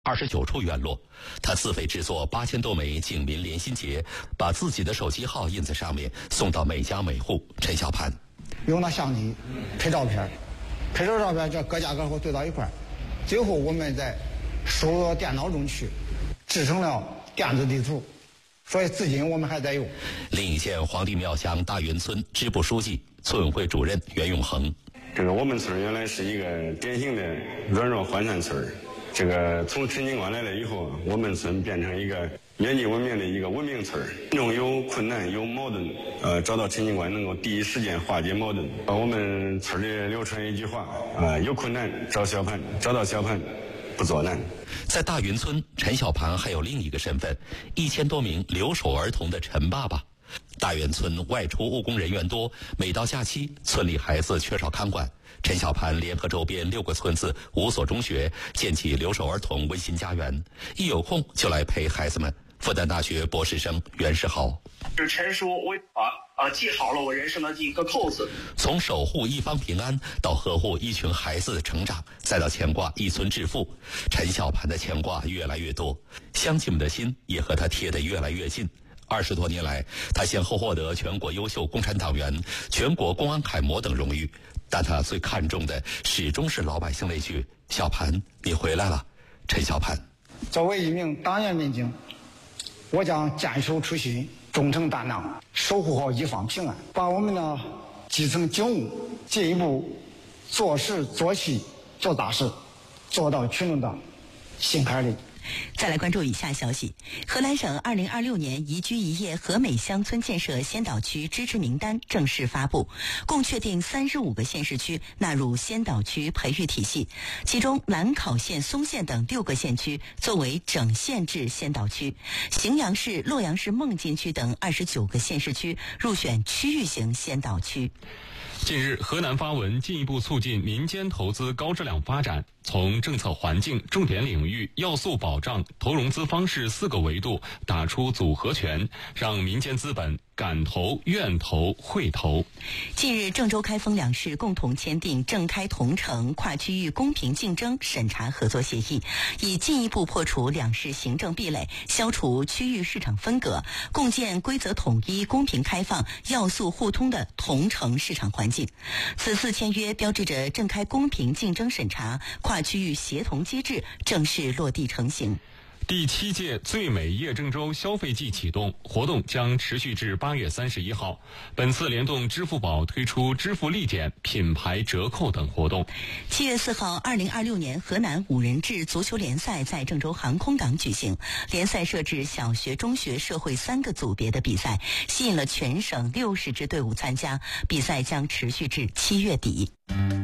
29处院落，他自费制作8000多枚警民联心结，把自己的手机号印在上面，送到每家每户。陈小盘用那相机拍照片，拍摄照片叫各家各户对到一块儿，最后我们再输入到电脑中去，制成了电子地图，所以至今我们还在用。 另一县黄帝庙乡大源村支部书记、村委会主任袁永恒， 这个我们村原来是一个典型的软弱涣散村，这个从陈警官来了以后，我们村变成一个远近闻名的一个文明村。民众有困难有矛盾，找到陈警官能够第一时间化解矛盾。我们村里流传一句话，有困难找小盘，找到小盘不作难。 在大云村，陈小盘还有另一个身份，1000多名留守儿童的陈爸爸。大源村外出务工人员多，每到假期，村里孩子缺少看管。陈小盘联合周边6个村子5所中学，建起留守儿童温馨家园，一有空就来陪孩子们。复旦大学博士生袁世豪， 是陈叔，我记好了我人生的一个扣子。 从守护一方平安，到呵护一群孩子的成长，再到牵挂一村致富，陈小盘的牵挂越来越多，乡亲们的心也和他贴得越来越近。20多年来，他先后获得全国优秀共产党员、全国公安楷模等荣誉，但他最看重的始终是老百姓那句：“小盘，你回来了。”陈小盘作为一名党员民警，我将坚守初心，忠诚担当，守护好一方平安，把我们的基层警务进一步做事做细做大事，做到群众的心坎里。 再来关注以下消息：河南省2026年宜居宜业和美乡村建设先导区支持名单正式发布，共确定35个县市区纳入先导区培育体系，其中兰考县、松县等6个县区作为整县制先导区，荥阳市、洛阳市孟津区等29个县市区入选区域型先导区。 近日，河南发文进一步促进民间投资高质量发展，从政策环境、重点领域、要素保障、投融资方式4个维度打出组合拳，让民间资本敢投、愿投、会投。 近日，郑州、开封两市共同签订郑开同城跨区域公平竞争审查合作协议，以进一步破除两市行政壁垒，消除区域市场分隔，共建规则统一、公平开放、要素互通的同城市场环境。此次签约标志着郑开公平竞争审查跨区域协同机制正式落地成型。 第7届最美夜郑州消费季启动，活动将持续至8月31号。本次联动支付宝推出支付立减、品牌折扣等活动。 7月4号，2026年河南5人制足球联赛在郑州航空港举行。联赛设置小学、中学、社会3个组别的比赛，吸引了全省60支队伍参加。比赛将持续至7月底。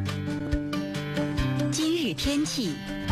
今日天气。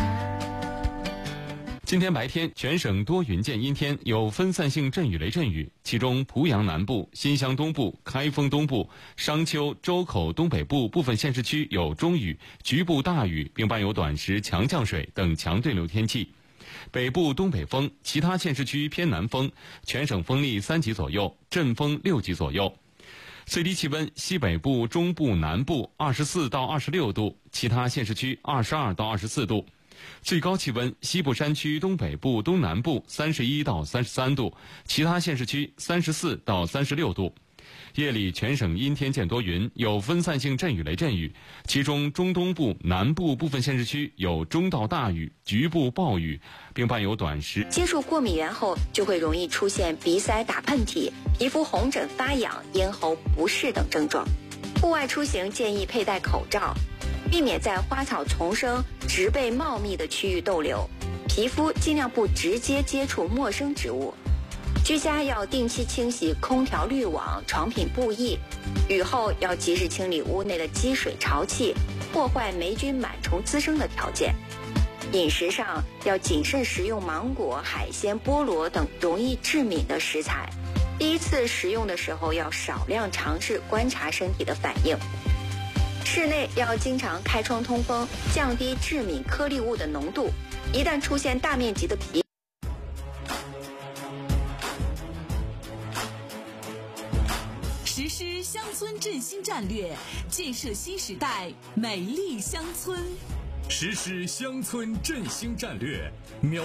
今天白天全省多云见阴天，有分散性阵雨雷阵雨，其中濮阳南部、新乡东部、开封东部、商丘、周口东北部部分县市区有中雨，局部大雨，并伴有短时强降水等强对流天气。北部东北风，其他县市区偏南风，全省风力3级左右，阵风6级左右。最低气温，西北部、中部、南部24到26度，其他县市区22到24度。最高气温，西部山区、东北部、东南部31到33度，其他县市区34到36度。夜里全省阴天见多云，有分散性阵雨雷阵雨，其中中东部、南部部分县市区有中到大雨，局部暴雨，并伴有短时。 接触过敏源后，就会容易出现鼻塞、打喷嚏、皮肤红疹发痒、咽喉不适等症状。户外出行建议佩戴口罩，避免在花草丛生、植被茂密的区域逗留，皮肤尽量不直接接触陌生植物。居家要定期清洗空调滤网、床品布艺，雨后要及时清理屋内的积水潮气，破坏霉菌螨虫滋生的条件。饮食上要谨慎食用芒果、海鲜、菠萝等容易致敏的食材，第一次食用的时候要少量尝试，观察身体的反应。室内要经常开窗通风，降低致敏颗粒物的浓度。一旦出现大面积的皮实施乡村振兴战略，建设新时代美丽乡村。 实施乡村振兴战略，瞄